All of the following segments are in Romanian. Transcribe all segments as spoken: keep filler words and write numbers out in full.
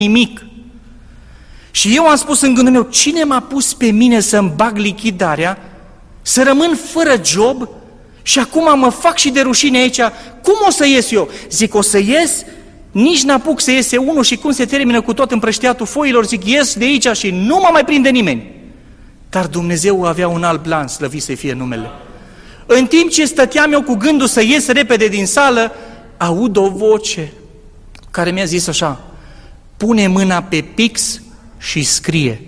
nimic. Și eu am spus în gândul meu, cine m-a pus pe mine să-mi bag lichidarea, să rămân fără job și acum mă fac și de rușine aici, cum o să ies eu? Zic, o să ies, nici n-apuc să iese unul și cum se termină cu tot împrăștiatul foilor, zic, ies de aici și nu mă mai prinde nimeni. Dar Dumnezeu avea un alt plan, slăvit să fie numele. În timp ce stăteam eu cu gândul să ies repede din sală, aud o voce care mi-a zis așa, pune mâna pe pix și scrie.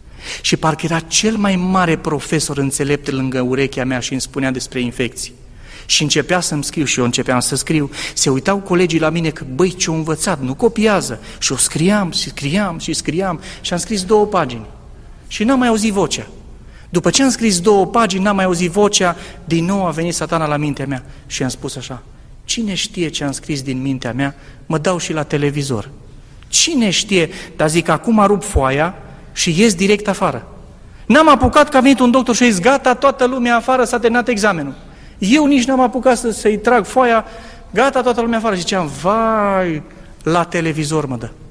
Și parcă era cel mai mare profesor înțelept lângă urechea mea și îmi spunea despre infecții. Și începea să-mi scriu și eu începeam să scriu. Se uitau colegii la mine că, băi, ce-o învățat, nu copiază. Și eu scriam și scriam și scriam și am scris două pagini. Și n-am mai auzit vocea. După ce am scris două pagini, n-am mai auzit vocea, din nou a venit Satana la mintea mea și am spus așa, cine știe ce am scris din mintea mea, mă dau și la televizor. Cine știe, dar zic, acum rup foaia și ies direct afară. N-am apucat că a venit un doctor și a zis, gata, toată lumea afară, s-a terminat examenul. Eu nici n-am apucat să, să-i trag foaia, gata, toată lumea afară. Ziceam, vai, la televizor mă dă.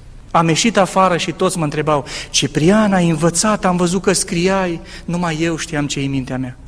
Am ieșit afară și toți mă întrebau, Ciprian, ai învățat, am văzut că scriai, numai eu știam ce e mintea mea.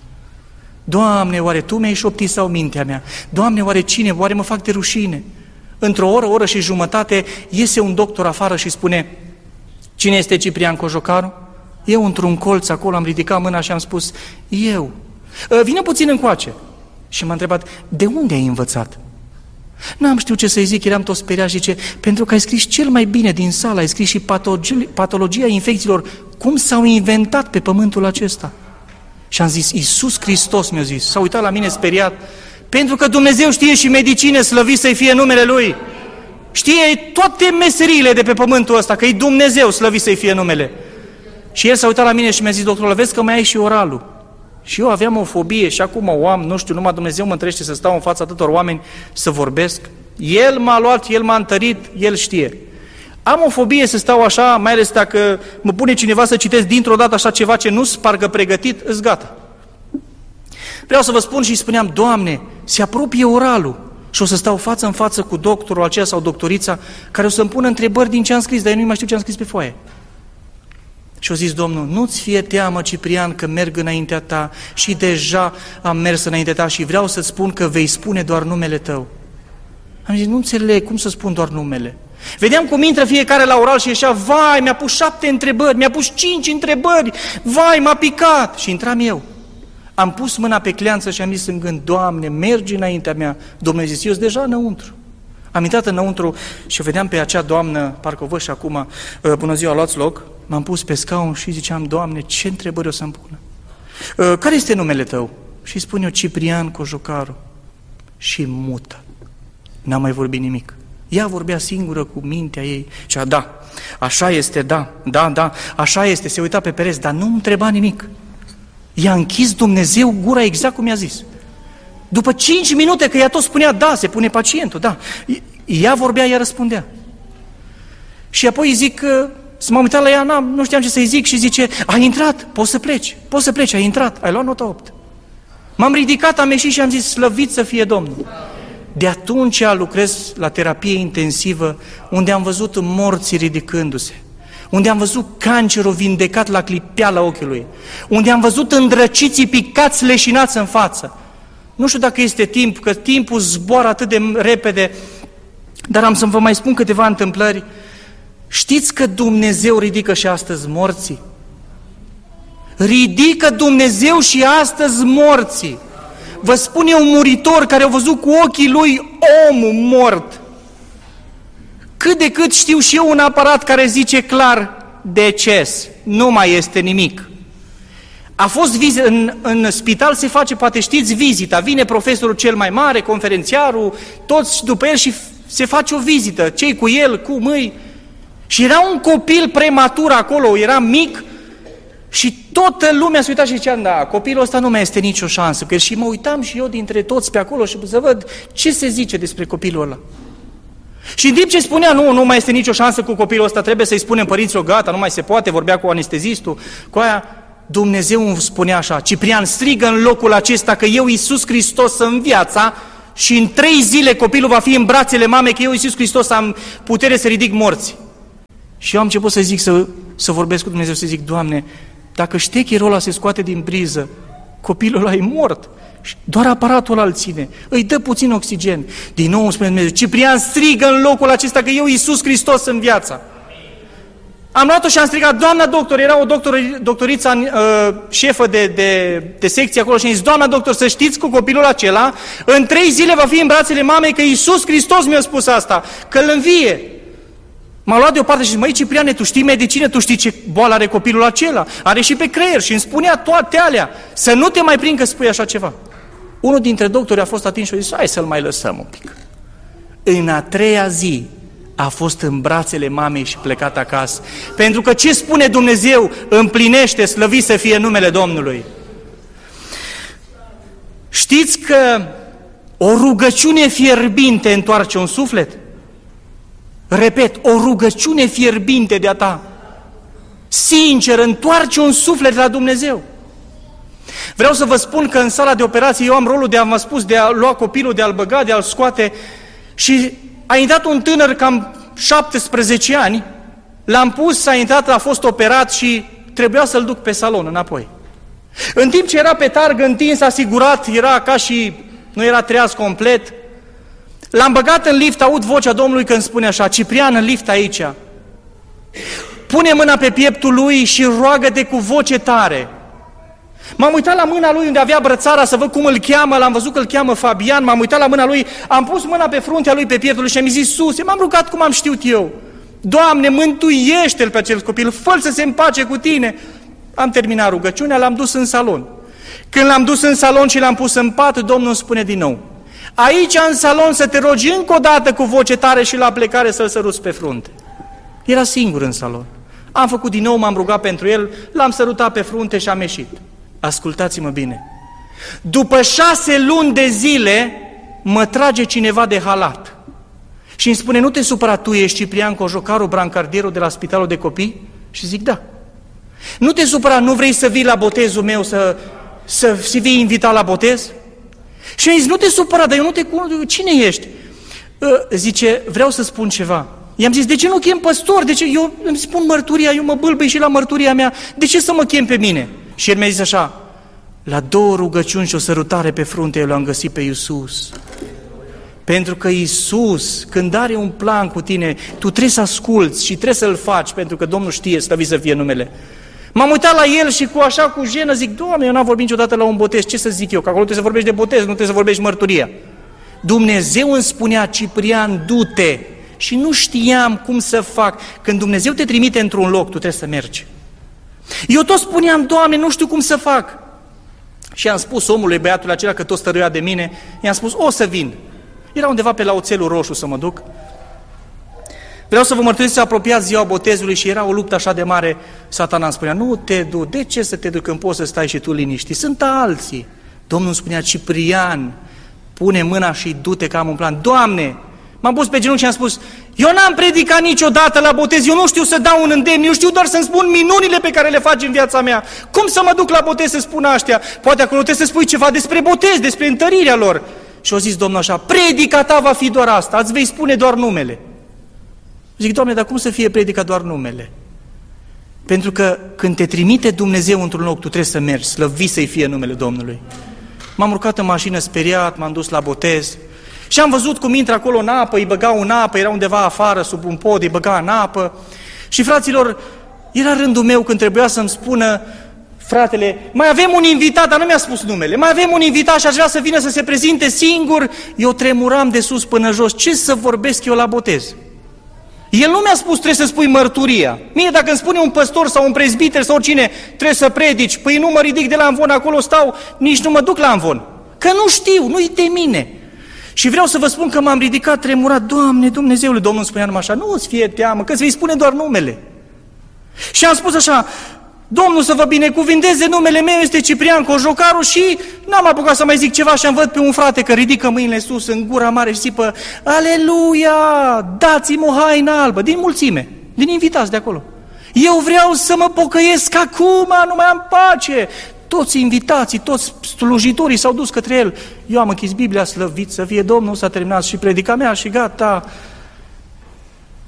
Doamne, oare Tu mi-ai șoptit sau mintea mea? Doamne, oare cine? Oare mă fac de rușine? Într-o oră, oră și jumătate, iese un doctor afară și spune, cine este Ciprian Cojocaru? Eu într-un colț acolo am ridicat mâna și am spus, eu. Vine puțin încoace. Și m-a întrebat, de unde ai învățat? N-am știut ce să-i zic, eram tot speriat și zice, pentru că ai scris cel mai bine din sală, ai scris și patologia, patologia infecțiilor, cum s-au inventat pe pământul acesta. Și am zis, Iisus Hristos, mi-a zis, s-a uitat la mine speriat, pentru că Dumnezeu știe și medicină, slăvit să-i fie numele Lui. Știe toate meseriile de pe pământul ăsta, că e Dumnezeu, slăvit să-i fie numele. Și el s-a uitat la mine și mi-a zis, doctorul, vezi că mai ai și oralul. Și eu aveam o fobie și acum o am, nu știu, numai Dumnezeu mă întărește să stau în fața atâtor oameni să vorbesc. El m-a luat, El m-a întărit, El știe. Am o fobie să stau așa, mai ales dacă mă pune cineva să citesc dintr-o dată așa ceva ce nu-s parcă pregătit, îs gata. Vreau să vă spun și spuneam, Doamne, se apropie oralul și o să stau față în față cu doctorul aceea sau doctorița care o să-mi pună întrebări din ce am scris, dar eu nu mai știu ce am scris pe foaie. Și a zis Domnul, nu-ți fie teamă, Ciprian, că merg înaintea ta și deja am mers înaintea ta și vreau să-ți spun că vei spune doar numele tău. Am zis, nu înțeleg, cum să spun doar numele? Vedeam cum intră fiecare la oral și ieșea, vai, mi-a pus șapte întrebări, mi-a pus cinci întrebări, vai, m-a picat. Și intram eu. Am pus mâna pe cleanță și am zis în gând, Doamne, mergi înaintea mea. Domnul a zis, eu sunt deja înăuntru. Am intrat înăuntru și o vedeam pe acea doamnă, parcă o văd și acum, bună ziua, luați loc. M-am pus pe scaun și ziceam, Doamne, ce întrebări o să-mi pună? Care este numele tău? Și spun eu, Ciprian Cojocaru. Și mută. N-am mai vorbit nimic. Ea vorbea singură cu mintea ei. Cea, da, așa este, da, da, da, așa este. Se uita pe pereți, dar nu îmi întreba nimic. I-a închis Dumnezeu gura exact cum i-a zis. După cinci minute, că ea tot spunea, da, se pune pacientul, da. Ea vorbea, ea răspundea. Și apoi îi zic, să m-am uitat la ea, n-am, nu știam ce să-i zic și zice, ai intrat, poți să pleci, poți să pleci, ai intrat, ai luat nota opt. M-am ridicat, am ieșit și am zis, slăvit să fie Domnul. De atunci lucrez la terapie intensivă, unde am văzut morții ridicându-se, unde am văzut cancerul vindecat la clipeala ochiului, unde am văzut îndrăciții picați leșinați în față. Nu știu dacă este timp, că timpul zboară atât de repede, dar am să vă mai spun câteva întâmplări. Știți că Dumnezeu ridică și astăzi morții? Ridică Dumnezeu și astăzi morții. Vă spun eu, un muritor care a văzut cu ochii lui omul mort. Cât de cât știu și eu un aparat care zice clar, deces, nu mai este nimic. A fost vizit, în, în spital se face, poate știți, vizita, vine profesorul cel mai mare, conferențiarul, toți după el și se face o vizită, cei cu el, cu mâini. Și era un copil prematur acolo, era mic și toată lumea se uita și zicea, da, copilul ăsta nu mai este nicio șansă. Că și mă uitam și eu dintre toți pe acolo și să văd ce se zice despre copilul ăla. Și în timp ce spunea, nu, nu mai este nicio șansă cu copilul ăsta, trebuie să-i spunem părinților, gata, nu mai se poate, vorbea cu anestezistul, cu aia, Dumnezeu îmi spunea așa, Ciprian, strigă în locul acesta că eu, Iisus Hristos, sunt viața și în trei zile copilul va fi în brațele mamei, că eu, Iisus Hristos, am putere să ridic morți. Și eu am început să zic, să, să vorbesc cu Dumnezeu, să zic, Doamne, dacă ștecherul ăla se scoate din priză, copilul ăla e mort. Doar aparatul ăla îl ține, îi dă puțin oxigen. Din nou îmi spune Dumnezeu, Ciprian strigă în locul acesta că eu, Iisus Hristos, sunt viața. Am luat-o și am strigat, doamna doctor, era o doctor, doctorița uh, șefă de, de, de secție acolo și am zis, doamna doctor, să știți cu copilul acela, în trei zile va fi în brațele mamei, că Iisus Hristos mi-a spus asta, că îl învie. M-a luat deoparte și zice, măi Cipriane, tu știi medicină, tu știi ce boală are copilul acela, are și pe creier și îmi spunea toate alea, să nu te mai prind că spui așa ceva. Unul dintre doctori a fost atins și a zis, hai să-l mai lăsăm un pic. În a treia zi a fost în brațele mamei și plecat acasă. Pentru că ce spune Dumnezeu împlinește, slăvit să fie numele Domnului. Știți că o rugăciune fierbinte întoarce un suflet? Repet, o rugăciune fierbinte de-a ta, sincer, întoarce un suflet la Dumnezeu. Vreau să vă spun că în sala de operații eu am rolul de a, v-am spus, de a lua copilul, de a-l băga, de a-l scoate și a intrat un tânăr cam șaptesprezece ani, l-am pus, a intrat, a fost operat și trebuia să-l duc pe salon înapoi. În timp ce era pe targă, întins, asigurat, era ca și nu era treaz complet, l-am băgat în lift, aud vocea Domnului când spune așa, Ciprian, în lift aici, pune mâna pe pieptul lui și roagă-te cu voce tare. M-am uitat la mâna lui unde avea brățara să văd cum îl cheamă, l-am văzut că îl cheamă Fabian, m-am uitat la mâna lui, am pus mâna pe fruntea lui, pe pieptul lui și am zis, Iisuse, m-am rugat cum am știut eu. Doamne, mântuiește-l pe acel copil, fă-l să se împace cu tine. Am terminat rugăciunea, l-am dus în salon. Când l-am dus în salon și l-am pus în pat, Domnul îmi spune din nou, aici în salon să te rogi încă o dată cu voce tare și la plecare să-l săruți pe frunte. Era singur în salon. Am făcut din nou, m-am rugat pentru el, l-am sărutat pe frunte și am ieșit. Ascultați-mă bine. După șase luni de zile mă trage cineva de halat și îmi spune, nu te supăra, tu ești Ciprian Cojocaru, brancardierul de la spitalul de copii? Și zic, da. Nu te supăra, nu vrei să vii la botezul meu, să, să, să vii invitat la botez? Și mi-a zis, nu te supăra, dar eu nu te cunosc, cine ești? Zice, vreau să spun ceva. I-am zis, de ce nu chem păstor? De ce? Eu îmi spun mărturia, eu mă bâlbâi și la mărturia mea, de ce să mă chem pe mine? Și el mi-a zis așa, la două rugăciuni și o sărutare pe frunte eu l-am găsit pe Iisus. Pentru că Iisus, când are un plan cu tine, tu trebuie să asculți și trebuie să-l faci, pentru că Domnul știe, slăvit să fie numele. M-am uitat la el și cu așa, cu jenă, zic, Doamne, eu n-am vorbit niciodată la un botez, ce să zic eu? Că acolo trebuie să vorbești de botez, nu trebuie să vorbești mărturia. Dumnezeu îmi spunea, Ciprian, du-te. Și nu știam cum să fac. Când Dumnezeu te trimite într-un loc, tu trebuie să mergi. Eu tot spuneam, Doamne, nu știu cum să fac. Și am spus omului, băiatul acela, că tot stăruia de mine, i-am spus, o să vin. Era undeva pe la Oțelul Roșu să mă duc. Vreau să vă mărturisesc, să apropiați ziua botezului și era o luptă așa de mare. Satana îmi spunea, nu te du, de ce să te duci când poți să stai și tu liniștit? Sunt alții. Domnul îmi spunea, Ciprian, pune mâna și du-te că am un plan. Doamne, m-am pus pe genunchi și am spus, eu n-am predicat niciodată la botez, eu nu știu să dau un îndemn, eu știu doar să-mi spun minunile pe care le faci în viața mea. Cum să mă duc la botez să spun aștia? Poate acolo trebuie să spui ceva despre botez, despre întărirea lor. Și au zis Domnul așa, predica ta va fi doar asta, îți vei spune doar numele. Zic, Doamne, dar cum să fie predica doar numele? Pentru că când te trimite Dumnezeu într-un loc, tu trebuie să mergi, slăvit să-i fie numele Domnului. M-am urcat în mașină speriat, m-am dus la botez și am văzut cum intră acolo în apă, îi băgau în apă, era undeva afară, sub un pod, îi băga în apă. Și fraților, era rândul meu când trebuia să-mi spună fratele, mai avem un invitat, dar nu mi-a spus numele, mai avem un invitat și aș vrea să vină să se prezinte singur. Eu tremuram de sus până jos, ce să vorbesc eu la botez? El nu mi-a spus trebuie să spui mărturia. Mie dacă îmi spune un păstor sau un prezbiter sau oricine, trebuie să predici, păi nu mă ridic de la amvon, acolo stau, nici nu mă duc la amvon. Că nu știu, nu-i de mine. Și vreau să vă spun că m-am ridicat tremurat, Doamne, Dumnezeule, Domnul îmi spunea numai așa, nu îți fie teamă, că îți vei spune doar numele. Și am spus așa, Domnul să vă binecuvinteze, numele meu este Ciprian Cojocaru și n-am apucat să mai zic ceva și am văd pe un frate că ridică mâinile sus în gura mare și zipă, Aleluia, dați-mi o haină albă, din mulțime, din invitați de acolo. Eu vreau să mă pocăiesc acum, nu mai am pace. Toți invitații, toți slujitorii s-au dus către el. Eu am închis Biblia, slăvit să fie Domnul, s-a terminat și predica mea și gata.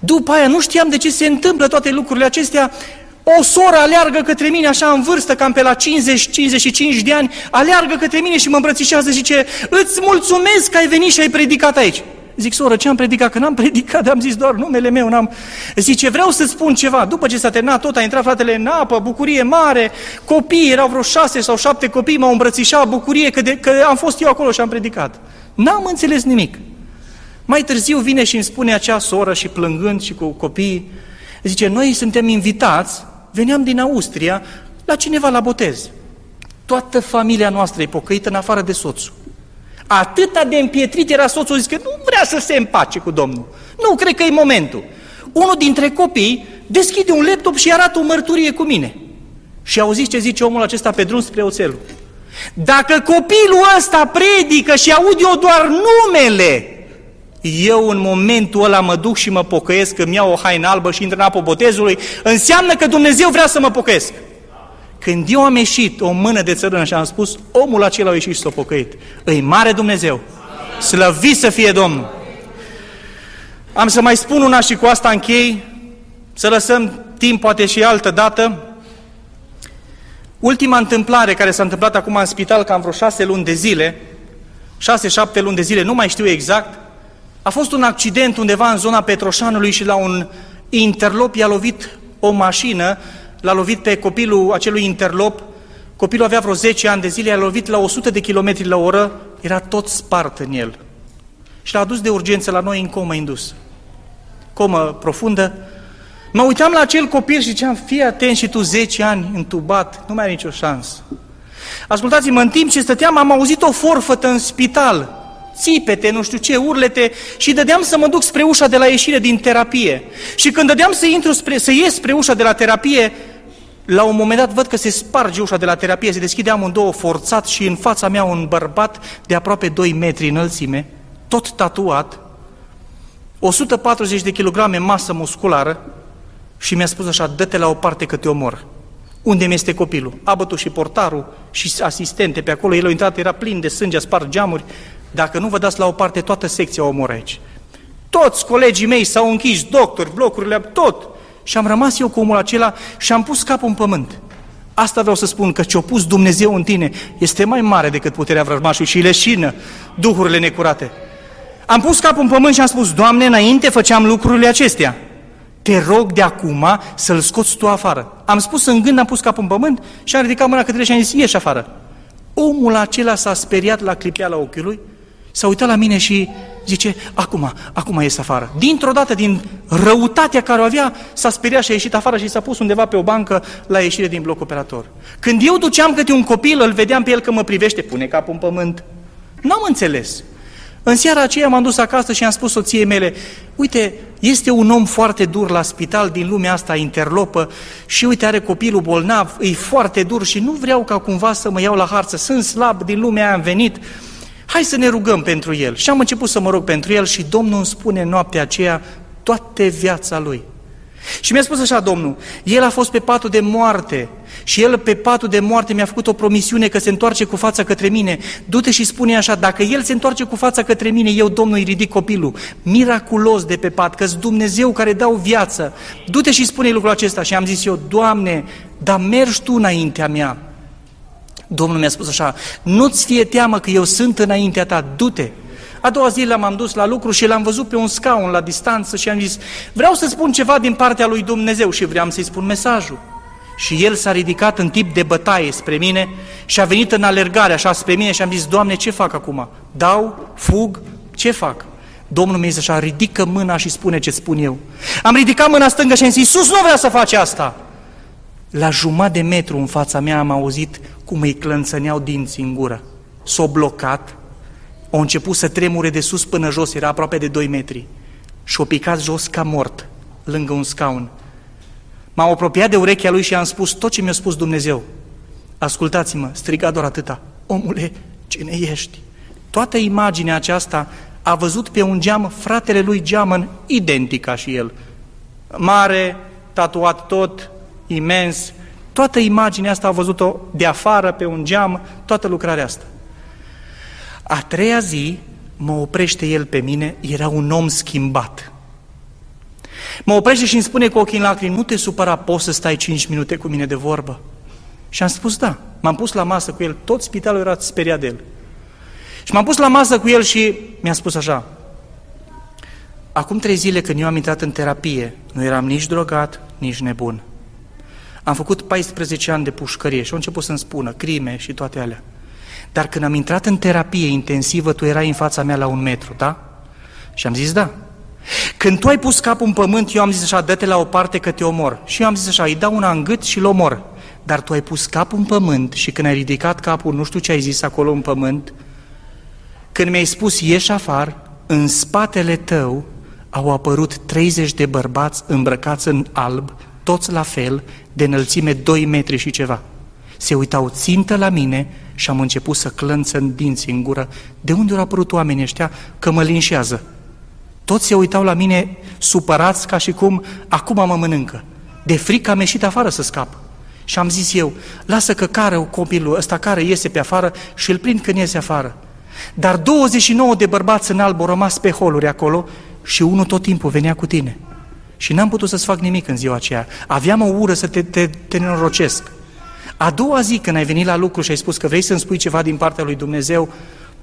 După aia nu știam de ce se întâmplă toate lucrurile acestea. O soră aleargă către mine așa în vârstă, cam pe la cincizeci cincizeci și cinci de ani, aleargă către mine și mă îmbrățișează, zice, îți mulțumesc că ai venit și ai predicat aici. Zic, soră, ce am predicat? Că n-am predicat, am zis doar numele meu, n-am... Zice, vreau să spun ceva. După ce s-a terminat tot, a intrat fratele în apă, bucurie mare, copii, erau vreo șase sau șapte copii, m-au îmbrățișat, bucurie că, de, că am fost eu acolo și am predicat. N-am înțeles nimic. Mai târziu vine și îmi spune acea soră și plângând și cu copiii, zice, noi suntem invitați, veneam din Austria, la cineva la botez. Toată familia noastră e pocăită în afară de soțul. Atâta de împietrit era soțul, zice că nu vrea să se împace cu Domnul. Nu, cred că e momentul. Unul dintre copii deschide un laptop și arată o mărturie cu mine. Și auziți ce zice omul acesta pe drum spre oțelul. Dacă copilul ăsta predică și aud eu doar numele, eu în momentul ăla mă duc și mă pocăiesc, îmi iau o haină albă și intră în apă botezului, înseamnă că Dumnezeu vrea să mă pocăiesc. Când eu am ieșit o mână de țărână și am spus, omul acela a ieșit și s-a pocăit. Îi mare Dumnezeu. Slăvit să fie Domnul. Am să mai spun una și cu asta închei, să lăsăm timp poate și altă dată. Ultima întâmplare care s-a întâmplat acum în spital, cam vreo șase luni de zile, șase, șapte luni de zile, nu mai știu exact, a fost un accident undeva în zona Petroșanului și la un interlop i-a lovit o mașină, l-a lovit pe copilul acelui interlop, copilul avea vreo zece ani de zile, i-a lovit la o sută de kilometri la oră, era tot spart în el. Și l-a adus de urgență la noi în comă indusă. Comă profundă. Mă uitam la acel copil și ziceam, fii atent și tu zece ani întubat, nu mai ai nicio șansă. Ascultați-mă, în timp ce stăteam, am auzit o forfătă în spital, țipete, nu știu ce, urlete, și dădeam să mă duc spre ușa de la ieșire din terapie. Și când dădeam să intru spre, să ies spre ușa de la terapie, la un moment dat văd că se sparge ușa de la terapie, se deschide amândouă forțat și în fața mea un bărbat de aproape doi metri înălțime, tot tatuat, o sută patruzeci de kilograme masă musculară, și mi-a spus așa, dă-te la o parte că te omor. Unde mi este copilul? A bătut și portarul și asistente pe acolo, el a intrat, era plin de sânge, a spart geamuri. Dacă nu vă dați la o parte, toată secția o omor aici. Toți colegii mei s-au închis, doctori, blocurile, tot. Și am rămas eu cu omul acela și am pus capul în pământ. Asta vreau să spun, că ce-a pus Dumnezeu în tine este mai mare decât puterea vrăjmașului și leșină duhurile necurate. Am pus capul în pământ și am spus, Doamne, înainte făceam lucrurile acestea. Te rog de acum să-l scoți tu afară. Am spus în gând, am pus capul în pământ și am ridicat mâna către el și am zis, ieși afară. Omul acela s-a speriat la clipeala ochiului, s-a uitat la mine și zice, acum, acum ies afară. Dintr-o dată, din răutatea care o avea, s-a speriat și a ieșit afară și s-a pus undeva pe o bancă la ieșire din bloc operator. Când eu duceam câte un copil, îl vedeam pe el că mă privește, pune capul în pământ. N-am înțeles. În seara aceea m-am dus acasă și am spus soției mele, uite, este un om foarte dur la spital din lumea asta interlopă și uite, are copilul bolnav, e foarte dur și nu vreau ca cumva să mă iau la harță, sunt slab, din lumea aia am venit, hai să ne rugăm pentru el. Și am început să mă rog pentru el și Domnul îmi spune noaptea aceea toată viața lui. Și mi-a spus așa Domnul, el a fost pe patul de moarte și el pe patul de moarte mi-a făcut o promisiune că se întoarce cu fața către mine. Du-te și spune așa, dacă el se întoarce cu fața către mine, eu, Domnul, îi ridic copilul, miraculos de pe pat, că-s Dumnezeu care dau viață. Du-te și spune lucrul acesta. Și am zis eu, Doamne, dar mergi Tu înaintea mea. Domnul mi-a spus așa, nu-ți fie teamă că eu sunt înaintea ta, du-te. A doua zi l-am dus la lucru și l-am văzut pe un scaun la distanță și am zis, vreau să spun ceva din partea lui Dumnezeu și vreau să-i spun mesajul. Și el s-a ridicat în tip de bătaie spre mine și a venit în alergare așa spre mine și am zis, Doamne, ce fac acum? Dau? Fug? Ce fac? Domnul mi-a zis așa, ridică mâna și spune ce spun eu. Am ridicat mâna stângă și am zis, Iisus nu vrea să face asta. La jumătate de metru în fața mea am auzit cum îi clănțăneau dinții în gură. S-o blocat, au început să tremure de sus până jos, era aproape de doi metri. Și-o picat jos ca mort, lângă un scaun. M-am apropiat de urechea lui și am spus tot ce mi-a spus Dumnezeu. Ascultați-mă, striga doar atâta, omule, cine ești? Toată imaginea aceasta a văzut pe un geam fratele lui geamăn, identic ca și el. Mare, tatuat tot, imens, toată imaginea asta a văzut-o de afară pe un geam, toată lucrarea asta. A treia zi mă oprește el pe mine, era un om schimbat. Mă oprește și îmi spune cu ochii în lacrimi, nu te supăra, poți să stai cinci minute cu mine de vorbă? Și am spus da. M-am pus la masă cu el, tot spitalul era speriat de el. Și m-am pus la masă cu el și mi-a spus așa, acum trei zile când eu am intrat în terapie, nu eram nici drogat, nici nebun. Am făcut paisprezece ani de pușcărie și au început să-mi spună crime și toate alea. Dar când am intrat în terapie intensivă, tu erai în fața mea la un metru, da? Și am zis da. Când tu ai pus capul în pământ, eu am zis așa, dă-te la o parte că te omor. Și eu am zis așa, îi dau una în gât și îl omor. Dar tu ai pus capul în pământ și când ai ridicat capul, nu știu ce ai zis acolo în pământ, când mi-ai spus ieși afară, în spatele tău au apărut treizeci de bărbați îmbrăcați în alb, toți la fel, de înălțime doi metri și ceva. Se uitau țintă la mine și am început să clănță în dinți, în gură. De unde au apărut oamenii ăștia? Că mă linșează. Toți se uitau la mine supărați ca și cum acum mă mănâncă. De frică am ieșit afară să scap. Și am zis eu, lasă că care copilul ăsta care iese pe afară și îl prind când iese afară. Dar douăzeci și nouă de bărbați în alb au rămas pe holuri acolo și unul tot timpul venea cu tine. Și n-am putut să-ți fac nimic în ziua aceea. Aveam o ură să te, te, te nenorocesc. A doua zi când ai venit la lucru și ai spus că vrei să-mi spui ceva din partea lui Dumnezeu,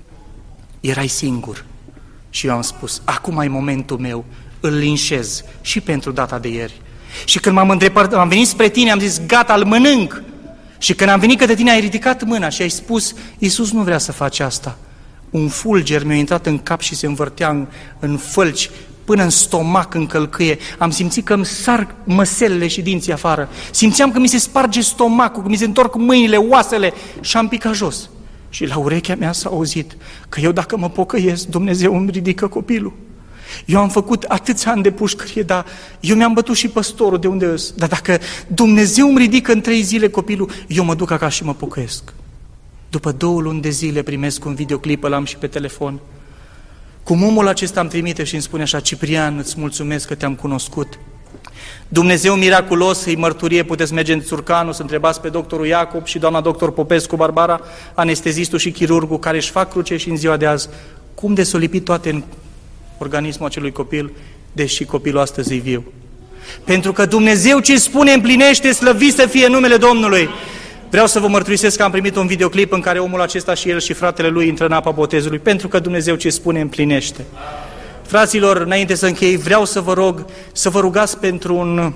erai singur. Și eu am spus, acum e momentul meu, îl linșez și pentru data de ieri. Și când m-am îndrepărtat, am venit spre tine, am zis, gata, îl mănânc. Și când am venit către tine, ai ridicat mâna și ai spus, Iisus nu vrea să faci asta. Un fulger mi-a intrat în cap și se învârtea în, în fălci, până în stomac, în călcâie. Am simțit că îmi sar măselele și dinții afară. Simțeam că mi se sparge stomacul, că mi se întorc mâinile, oasele și am picat jos. Și la urechea mea s-a auzit că eu dacă mă pocăiesc, Dumnezeu îmi ridică copilul. Eu am făcut atâția ani de pușcărie, dar eu mi-am bătut și păstorul de unde îs. Dar dacă Dumnezeu îmi ridică în trei zile copilul, eu mă duc acasă și mă pocăiesc. După două luni de zile primesc un videoclip, îl am și pe telefon. Cum omul acesta îmi trimite și îmi spune așa, Ciprian, îți mulțumesc că te-am cunoscut. Dumnezeu miraculos, îi mărturie, puteți merge în Țurcanu, să întrebați pe doctorul Iacob și doamna doctor Popescu Barbara, anestezistul și chirurgul, care își fac cruce și în ziua de azi. Cum de s-o lipit toate în organismul acelui copil, deși copilul astăzi e viu. Pentru că Dumnezeu ce spune împlinește, slăvit să fie numele Domnului. Vreau să vă mărturisesc că am primit un videoclip în care omul acesta și el și fratele lui intră în apa botezului, pentru că Dumnezeu ce spune împlinește. Fraților, înainte să închei, vreau să vă rog să vă rugați pentru un,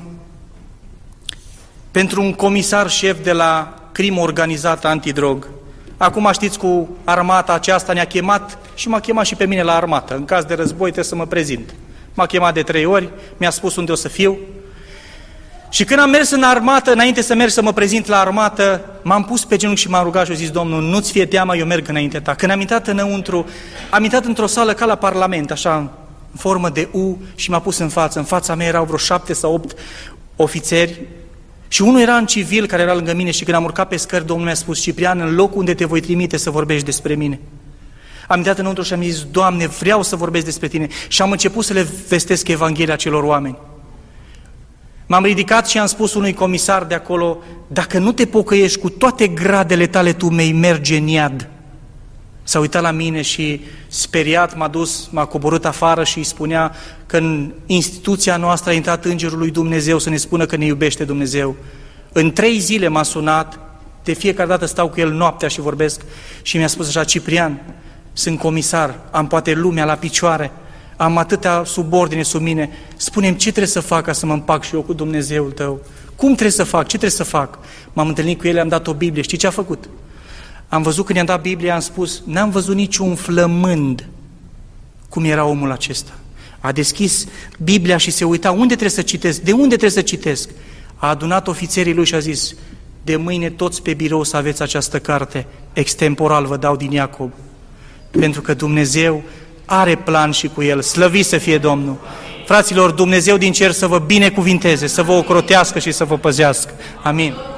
pentru un comisar șef de la crimă organizată antidrog. Acum știți, cu armata aceasta ne-a chemat și m-a chemat și pe mine la armată. În caz de război trebuie să mă prezint. M-a chemat de trei ori, mi-a spus unde o să fiu. Și când am mers în armată, înainte să merg să mă prezint la armată, m-am pus pe genunchi și m-am rugat și au zis, Domnul, nu-ți fie teamă, eu merg înainte ta. Când am intrat înăuntru, am intrat într-o sală ca la Parlament, așa, în formă de U, și m-a pus în față. În fața mea erau vreo șapte sau opt ofițeri și unul era în civil care era lângă mine și când am urcat pe scări, Domnul mi-a spus, Ciprian, în locul unde te voi trimite să vorbești despre mine. Am intrat înăuntru și am zis, Doamne, vreau să vorbesc despre tine. Și am început să le vestesc Evanghelia celor oameni. M-am ridicat și am spus unui comisar de acolo, dacă nu te pocăiești cu toate gradele tale, tu mei merge în iad. S-a uitat la mine și speriat m-a dus, m-a coborât afară și îi spunea că în instituția noastră a intrat Îngerul lui Dumnezeu să ne spună că ne iubește Dumnezeu. În trei zile m-a sunat, de fiecare dată stau cu el noaptea și vorbesc și mi-a spus așa, Ciprian, sunt comisar, am poate lumea la picioare, am atâtea subordine sub mine, spune-mi ce trebuie să fac ca să mă împac și eu cu Dumnezeul tău? Cum trebuie să fac? Ce trebuie să fac? M-am întâlnit cu el, am dat o Biblie, știi ce a făcut? Am văzut când i-am dat Biblia, am spus, n-am văzut niciun flămând cum era omul acesta. A deschis Biblia și se uita, unde trebuie să citesc? De unde trebuie să citesc? A adunat ofițerii lui și a zis, de mâine toți pe birou să aveți această carte, extemporal vă dau din Iacob. Pentru că Dumnezeu are plan și cu el, slăvit să fie Domnul. Fraților, Dumnezeu din cer să vă binecuvinteze, să vă ocrotească și să vă păzească. Amin.